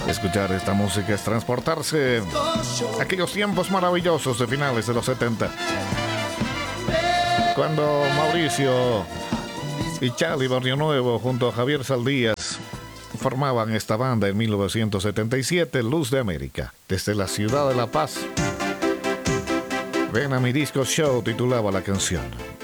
Escuchar esta música es transportarse a aquellos tiempos maravillosos de finales de los 70, cuando Mauricio y Charly Barrio Nuevo junto a Javier Saldías formaban esta banda en 1977, Luz de América, desde la ciudad de La Paz. Ven a mi disco show, titulaba la canción.